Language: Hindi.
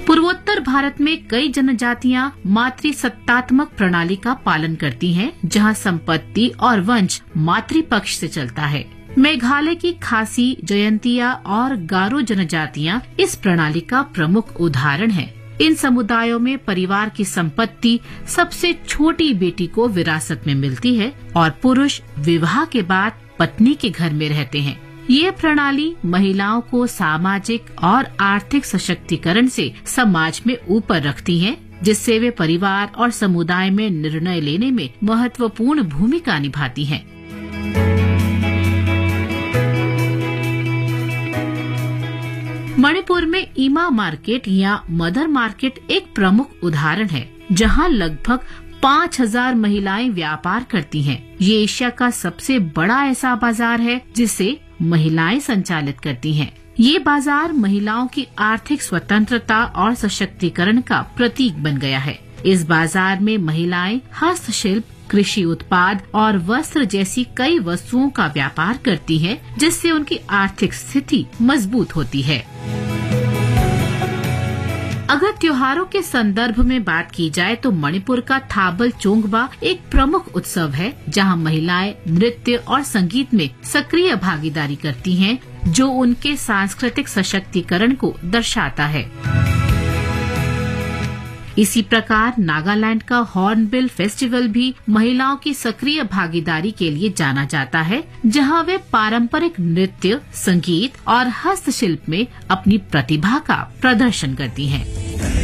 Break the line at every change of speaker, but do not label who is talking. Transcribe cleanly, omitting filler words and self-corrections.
पूर्वोत्तर भारत में कई जनजातियां मातृसत्तात्मक प्रणाली का पालन करती हैं, जहां संपत्ति और वंश मातृपक्ष से चलता है। मेघालय की खासी, जयंतिया और गारो जनजातियां इस प्रणाली का प्रमुख उदाहरण हैं। इन समुदायों में परिवार की संपत्ति सबसे छोटी बेटी को विरासत में मिलती है और पुरुष विवाह के बाद पत्नी के घर में रहते हैं। ये प्रणाली महिलाओं को सामाजिक और आर्थिक सशक्तिकरण से समाज में ऊपर रखती है, जिससे वे परिवार और समुदाय में निर्णय लेने में महत्वपूर्ण भूमिका निभाती हैं। मणिपुर में ईमा मार्केट या मदर मार्केट एक प्रमुख उदाहरण है, जहां लगभग 5000 महिलाएं व्यापार करती हैं। ये एशिया का सबसे बड़ा ऐसा बाजार है जिसे महिलाएं संचालित करती हैं। ये बाजार महिलाओं की आर्थिक स्वतंत्रता और सशक्तिकरण का प्रतीक बन गया है। इस बाजार में महिलाएं हस्तशिल्प, कृषि उत्पाद और वस्त्र जैसी कई वस्तुओं का व्यापार करती हैं, जिससे उनकी आर्थिक स्थिति मजबूत होती है। अगर त्योहारों के संदर्भ में बात की जाए तो मणिपुर का थाबल चोंगबा एक प्रमुख उत्सव है, जहां महिलाएं नृत्य और संगीत में सक्रिय भागीदारी करती हैं, जो उनके सांस्कृतिक सशक्तिकरण को दर्शाता है। इसी प्रकार नागालैंड का हॉर्नबिल फेस्टिवल भी महिलाओं की सक्रिय भागीदारी के लिए जाना जाता है, जहां वे पारंपरिक नृत्य, संगीत और हस्तशिल्प में अपनी प्रतिभा का प्रदर्शन करती हैं।